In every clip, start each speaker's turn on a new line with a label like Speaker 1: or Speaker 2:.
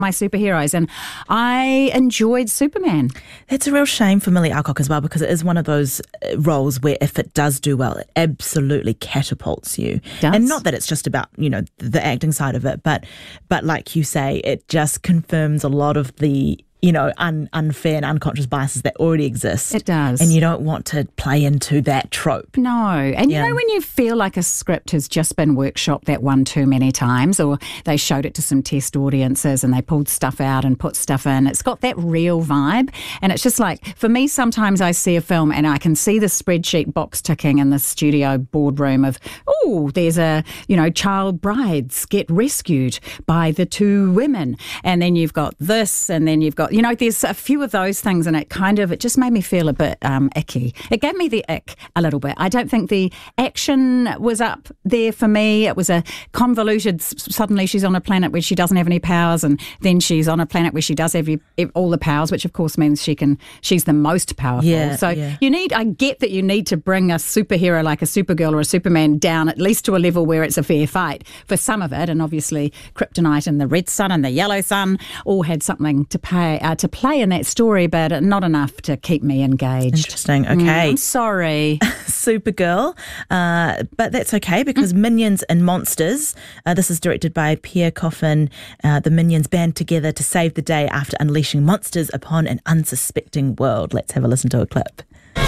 Speaker 1: my superheroes, and I enjoyed Superman.
Speaker 2: It's a real shame for Millie Alcock as well, because it is one of those roles where if it does do well, it absolutely catapults you. And not that it's just about, the acting side of it, but like you say, it just confirms a lot of the unfair and unconscious biases that already exist.
Speaker 1: It does.
Speaker 2: And you don't want to play into that trope.
Speaker 1: No. And when you feel like a script has just been workshopped that one too many times, or they showed it to some test audiences and they pulled stuff out and put stuff in, it's got that real vibe. And it's just like, for me, sometimes I see a film and I can see the spreadsheet box ticking in the studio boardroom of, there's a, child brides get rescued by the two women. And then you've got this, and then you've got, there's a few of those things, and it just made me feel a bit icky. It gave me the ick a little bit. I don't think the action was up there for me. It was a convoluted, suddenly she's on a planet where she doesn't have any powers, and then she's on a planet where she does have all the powers, which of course means she's the most powerful. I get that you need to bring a superhero like a Supergirl or a Superman down at least to a level where it's a fair fight for some of it, and obviously Kryptonite and the Red Sun and the Yellow Sun all had something to play in that story, but not enough to keep me engaged.
Speaker 2: Interesting. Okay.
Speaker 1: I'm sorry.
Speaker 2: Supergirl, but that's okay, because Minions and Monsters, this is directed by Pierre Coffin. The Minions band together to save the day after unleashing monsters upon an unsuspecting world. Let's have a listen to a clip.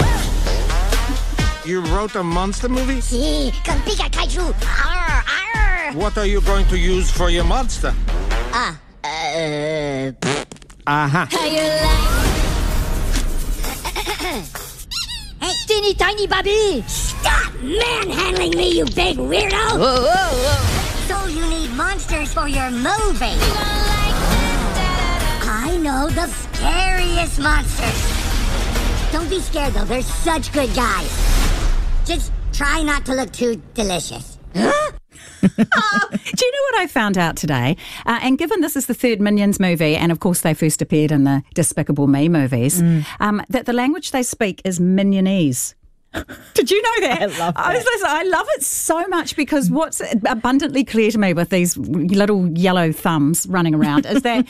Speaker 3: You wrote a monster movie?
Speaker 4: Sí, con Pika Kaiju. Arr, arr.
Speaker 3: What are you going to use for your monster?
Speaker 4: How you like? Hey, teeny tiny Bobby! Stop manhandling me, you big weirdo!
Speaker 5: Whoa, whoa, whoa.
Speaker 4: So you need monsters for your movie? I know the scariest monsters. Don't be scared, though. They're such good guys. Just try not to look too delicious. Huh?
Speaker 1: Do you know what I found out today? And given this is the third Minions movie, and of course they first appeared in the Despicable Me movies, that the language they speak is Minionese. Did you know that?
Speaker 2: I love that.
Speaker 1: I love it so much, because what's abundantly clear to me with these little yellow thumbs running around is that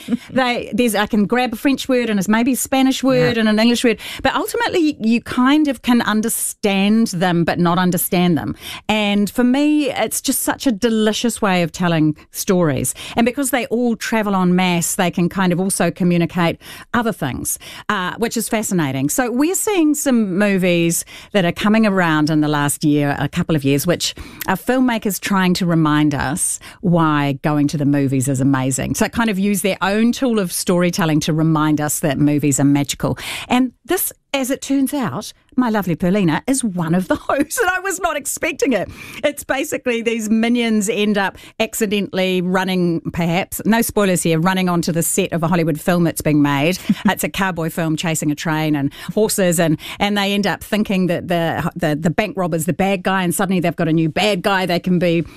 Speaker 1: I can grab a French word and it's maybe a Spanish word and an English word, but ultimately you kind of can understand them but not understand them. And for me, it's just such a delicious way of telling stories. And because they all travel en masse, they can kind of also communicate other things, which is fascinating. So we're seeing some movies that are coming around in the last year, a couple of years, which are filmmakers trying to remind us why going to the movies is amazing. So kind of use their own tool of storytelling to remind us that movies are magical. And this, as it turns out, my lovely Paulina is one of those, and I was not expecting it. It's basically these minions end up accidentally running, perhaps, no spoilers here, running onto the set of a Hollywood film that's being made. It's a cowboy film chasing a train and horses, and they end up thinking that the bank robber's the bad guy, and suddenly they've got a new bad guy they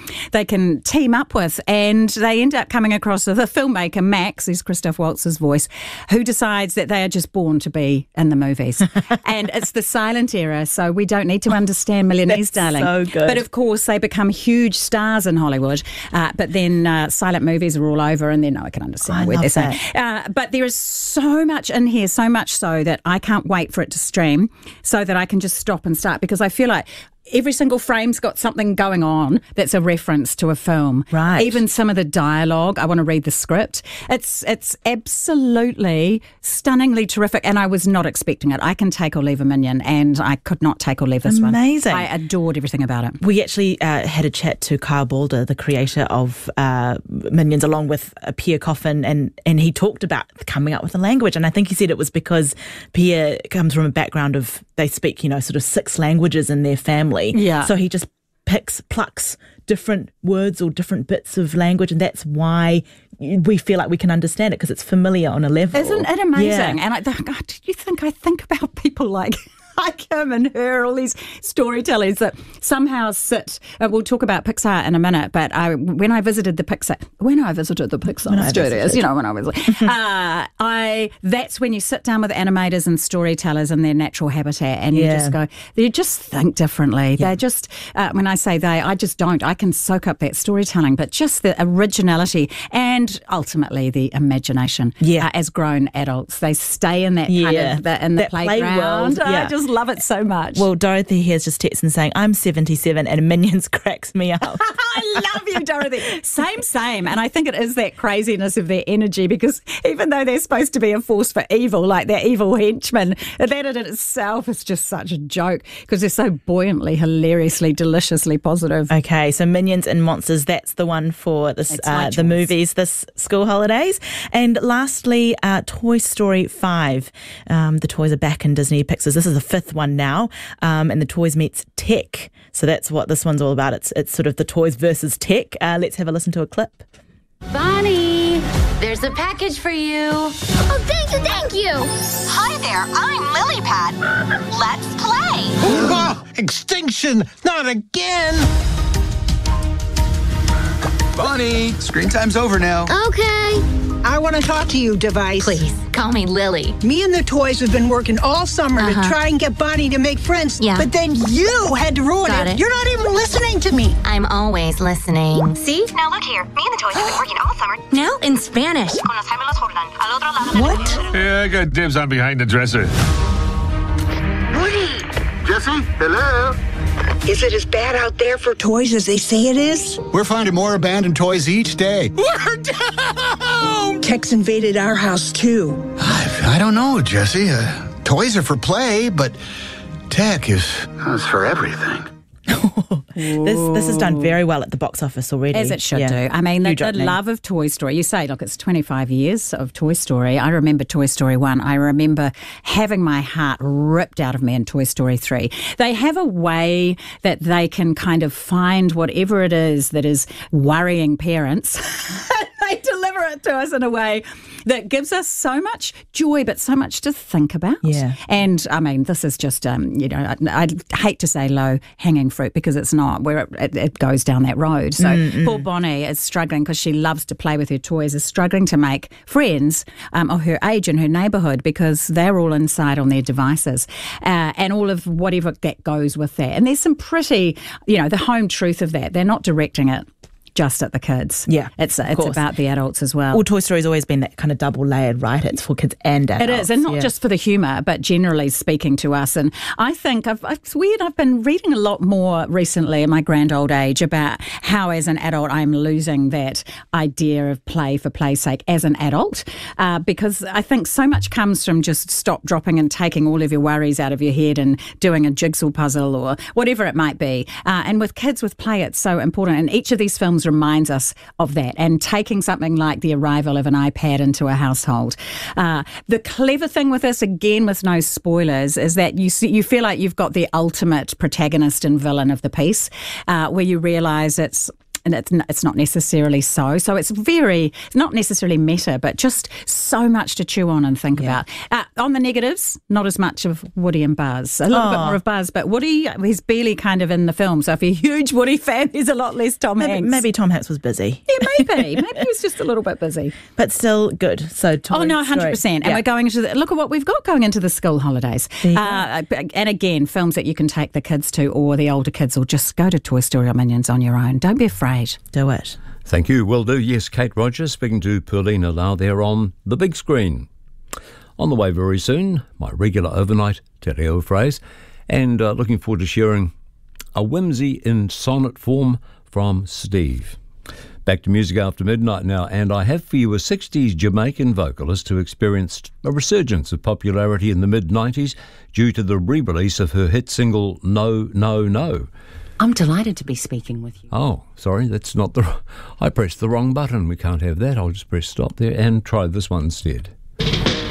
Speaker 1: can team up with, and they end up coming across the filmmaker, Max, who's Christoph Waltz's voice, who decides that they are just born to be in the movies. And it's the silent era, so we don't need to understand Milanese, darling.
Speaker 2: So good.
Speaker 1: But of course, they become huge stars in Hollywood. But then silent movies are all over, and then no one can understand what they're saying. But there is so much in here, so much so that I can't wait for it to stream, so that I can just stop and start, because I feel like every single frame's got something going on that's a reference to a film.
Speaker 2: Right.
Speaker 1: Even some of the dialogue, I want to read the script. It's absolutely stunningly terrific, and I was not expecting it. I can take or leave a Minion, and I could not take or leave this one.
Speaker 2: Amazing.
Speaker 1: I adored everything about it.
Speaker 2: We actually had a chat to Kyle Balder, the creator of Minions, along with Pierre Coffin, and he talked about coming up with a language, and I think he said it was because Pierre comes from a background of, they speak, sort of 6 languages in their family.
Speaker 1: Yeah.
Speaker 2: So he just plucks different words or different bits of language, and that's why we feel like we can understand it, because it's familiar on a level.
Speaker 1: Isn't it amazing?
Speaker 2: Yeah.
Speaker 1: And do you think I think about people like like him and her, all these storytellers that somehow sit. We'll talk about Pixar in a minute, but when I visited the Pixar studios, that's when you sit down with animators and storytellers in their natural habitat, and you just go, they just think differently. They just, when I say they, I just don't. I can soak up that storytelling, but just the originality and ultimately the imagination. As grown adults, they stay in that kind of the playground. I just love it so much.
Speaker 2: Well, Dorothy here's just texting saying, I'm 77 and Minions cracks me up.
Speaker 1: I love you, Dorothy. Same. And I think it is that craziness of their energy, because even though they're supposed to be a force for evil, like their evil henchmen, that in itself is just such a joke because they're so buoyantly, hilariously, deliciously positive.
Speaker 2: Okay, so Minions and Monsters, that's the one for this, the movies this school holidays. And lastly, Toy Story 5. The toys are back in Disney Pixar's. This is the 5th one now, and the toys meets tech. So that's what this one's all about. It's sort of the toys versus tech. Let's have a listen to a clip.
Speaker 5: Bonnie, there's a package for you.
Speaker 6: Oh, thank you.
Speaker 7: Hi there, I'm Lilypad. Let's play.
Speaker 3: Oh, extinction! Not again!
Speaker 8: Bonnie, screen time's over now.
Speaker 6: Okay.
Speaker 9: I want to talk to you, Device.
Speaker 5: Please, call me Lily.
Speaker 9: Me and the toys have been working all summer to try and get Bonnie to make friends.
Speaker 5: Yeah.
Speaker 9: But then you had to ruin
Speaker 5: Got it.
Speaker 9: You're not even listening to me.
Speaker 5: I'm always listening. See?
Speaker 7: Now look here, me and the toys have been working all summer.
Speaker 5: Now in Spanish.
Speaker 7: Con los gemelos Jordan, al otro lado del
Speaker 9: What?
Speaker 3: Yeah, I got dibs on behind the dresser.
Speaker 7: Woody!
Speaker 3: Jesse, hello?
Speaker 9: Is it as bad out there for toys as they say it is?
Speaker 10: We're finding more abandoned toys each day.
Speaker 3: We're down!
Speaker 9: Tech's invaded our house, too.
Speaker 10: I don't know, Jesse. Toys are for play, but tech is for everything.
Speaker 2: This has done very well at the box office already.
Speaker 1: As it should do. I mean, the love of Toy Story. You say, look, it's 25 years of Toy Story. I remember Toy Story 1. I remember having my heart ripped out of me in Toy Story 3. They have a way that they can kind of find whatever it is that is worrying parents. They deliver it to us in a way that gives us so much joy, but so much to think about.
Speaker 2: Yeah.
Speaker 1: And I mean, this is just, I'd hate to say low hanging fruit because it's not where it goes down that road. So poor Bonnie is struggling because she loves to play with her toys, is struggling to make friends of her age in her neighbourhood because they're all inside on their devices and all of whatever that goes with that. And there's some pretty, the home truth of that. They're not directing it just at the kids.
Speaker 2: Yeah,
Speaker 1: it's about the adults as well.
Speaker 2: Well, Toy Story's always been that kind of double layered, right? It's for kids and adults.
Speaker 1: It is, and not just for the humour, but generally speaking to us. And I think it's weird. I've been reading a lot more recently in my grand old age about how, as an adult, I'm losing that idea of play for play's sake as an adult, because I think so much comes from just stop, dropping, and taking all of your worries out of your head and doing a jigsaw puzzle or whatever it might be. And with kids, with play, it's so important. And each of these films reminds us of that, and taking something like the arrival of an iPad into a household. The clever thing with this, again with no spoilers, is that you feel like you've got the ultimate protagonist and villain of the piece, where you realise it's not necessarily so. So it's not necessarily meta, but just so much to chew on and think about. On the negatives, not as much of Woody and Buzz. A little bit more of Buzz, but Woody, he's barely kind of in the film. So if you're a huge Woody fan, there's a lot less Tom Hanks.
Speaker 2: Maybe Tom Hanks was busy.
Speaker 1: Yeah, maybe. Maybe he was just a little bit busy.
Speaker 2: But still good. So Toy
Speaker 1: no, 100%.
Speaker 2: Story.
Speaker 1: And we're going into look at what we've got going into the school holidays. And again, films that you can take the kids to, or the older kids, or just go to Toy Story or Minions on your own. Don't be afraid.
Speaker 2: Do it.
Speaker 11: Thank you. Will do. Yes, Kate Rogers speaking to Paulina Lau there on the big screen. On the way very soon, my regular overnight te reo phrase, and looking forward to sharing a whimsy in sonnet form from Steve. Back to music after midnight now, and I have for you a 60s Jamaican vocalist who experienced a resurgence of popularity in the mid-90s due to the re-release of her hit single No, No, No.
Speaker 12: I'm delighted to be speaking with you.
Speaker 11: Oh, sorry, that's not I pressed the wrong button. We can't have that. I'll just press stop there and try this one instead.